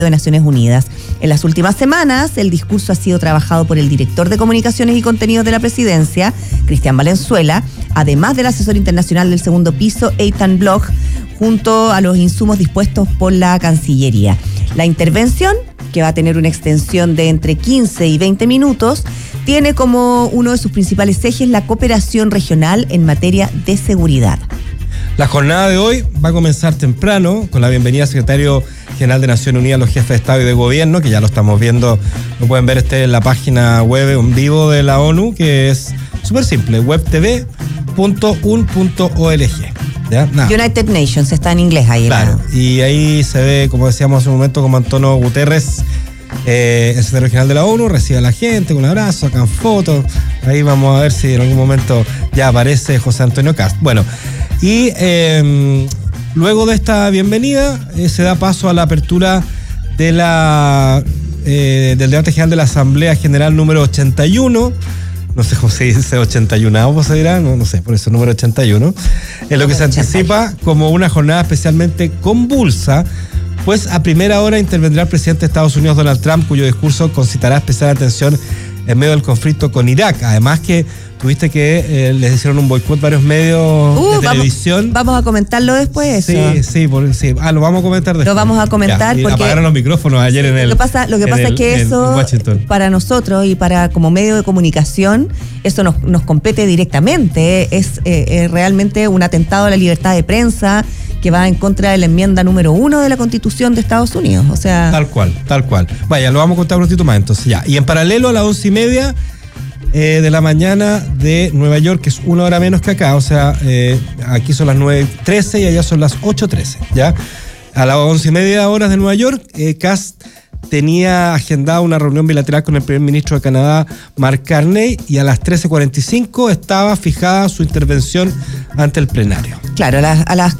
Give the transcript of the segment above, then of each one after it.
de Naciones Unidas. En las últimas semanas, el discurso ha sido trabajado por el director de Comunicaciones y Contenidos de la Presidencia, Cristian Valenzuela, además del asesor internacional del segundo piso, Eitan Bloch, junto a los insumos dispuestos por la Cancillería. La intervención, que va a tener una extensión de entre 15 y 20 minutos, tiene como uno de sus principales ejes la cooperación regional en materia de seguridad. La jornada de hoy va a comenzar temprano con la bienvenida al secretario general de Naciones Unidas, los jefes de Estado y de Gobierno, que ya lo estamos viendo, lo pueden ver en la página web en vivo de la ONU, que es súper simple, webtv.un.org. United Nations, está en inglés ahí. Claro, y ahí se ve, como decíamos hace un momento, como Antonio Guterres, el secretario general de la ONU, recibe a la gente con un abrazo, sacan fotos. Ahí vamos a ver si en algún momento ya aparece José Antonio Kast. Bueno, y luego de esta bienvenida se da paso a la apertura de del debate general de la Asamblea General número 81. No sé cómo se dice, 81, ¿cómo se dirá? No sé, por eso número 81. En lo que se anticipa como una jornada especialmente convulsa, pues a primera hora intervendrá el presidente de Estados Unidos, Donald Trump, cuyo discurso concitará especial atención en medio del conflicto con Irak. Además que tuviste que les hicieron un boicot varios medios de televisión. Vamos a comentarlo después. Sí. Lo vamos a comentar después. Lo vamos a comentar ya, porque apagaron los micrófonos ayer en el. Lo que pasa es que eso, para nosotros y para como medio de comunicación, eso nos compete directamente. Es realmente un atentado a la libertad de prensa que va en contra de la enmienda número 1 de la Constitución de Estados Unidos. O sea. Tal cual. Vaya, lo vamos a contar un ratito más entonces ya. Y en paralelo a las 11:30 de la mañana de Nueva York, que es una hora menos que acá, o sea, aquí son las 9:13 y allá son las 8:13, ¿ya? A las 11:30 horas de Nueva York, Kast tenía agendada una reunión bilateral con el primer ministro de Canadá, Mark Carney, y a las 13:45 estaba fijada su intervención ante el plenario. Claro, a las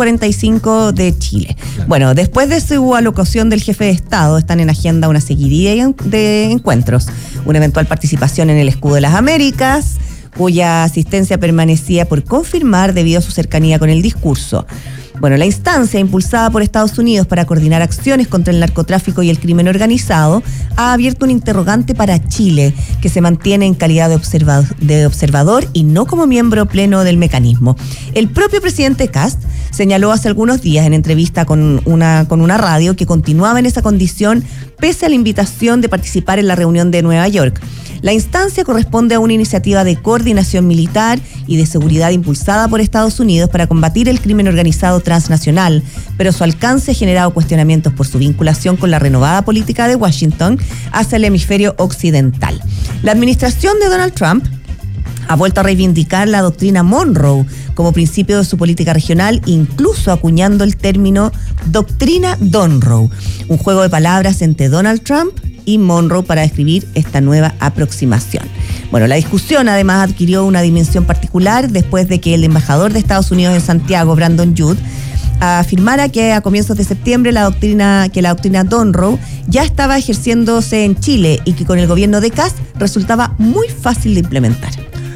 14:45 de Chile. Claro. Bueno, después de su alocución del jefe de Estado, están en agenda una seguidilla de encuentros, una eventual participación en el Escudo de las Américas, cuya asistencia permanecía por confirmar debido a su cercanía con el discurso. Bueno, la instancia impulsada por Estados Unidos para coordinar acciones contra el narcotráfico y el crimen organizado ha abierto un interrogante para Chile, que se mantiene en calidad de observador y no como miembro pleno del mecanismo. El propio presidente Kast señaló hace algunos días en entrevista con una radio que continuaba en esa condición pese a la invitación de participar en la reunión de Nueva York. La instancia corresponde a una iniciativa de coordinación militar y de seguridad impulsada por Estados Unidos para combatir el crimen organizado transnacional, pero su alcance ha generado cuestionamientos por su vinculación con la renovada política de Washington hacia el hemisferio occidental. La administración de Donald Trump ha vuelto a reivindicar la doctrina Monroe como principio de su política regional, incluso acuñando el término doctrina Donroe, un juego de palabras entre Donald Trump y Monroe para describir esta nueva aproximación. Bueno, la discusión además adquirió una dimensión particular después de que el embajador de Estados Unidos en Santiago, Brandon Judd, afirmara que a comienzos de septiembre la doctrina Donroe ya estaba ejerciéndose en Chile y que con el gobierno de Kast resultaba muy fácil de implementar.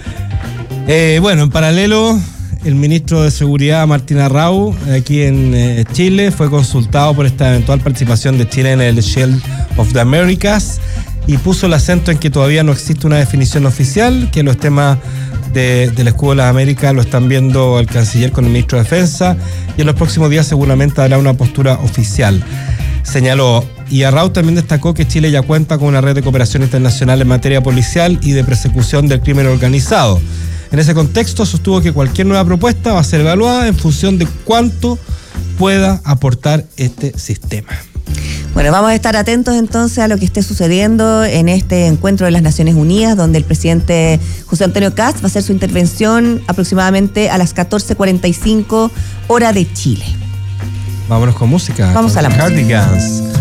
Bueno, en paralelo, el ministro de Seguridad, Martín Arrau, aquí en Chile, fue consultado por esta eventual participación de Chile en el Shield of the Americas y puso el acento en que todavía no existe una definición oficial, que los temas del Escudo de las Américas lo están viendo el canciller con el ministro de Defensa y en los próximos días seguramente habrá una postura oficial, señaló. Y Arrau también destacó que Chile ya cuenta con una red de cooperación internacional en materia policial y de persecución del crimen organizado. En ese contexto sostuvo que cualquier nueva propuesta va a ser evaluada en función de cuánto pueda aportar este sistema. Bueno, vamos a estar atentos entonces a lo que esté sucediendo en este encuentro de las Naciones Unidas, donde el presidente José Antonio Kast va a hacer su intervención aproximadamente a las 14:45 hora de Chile. Vámonos con música. Vamos con a la Cardigans.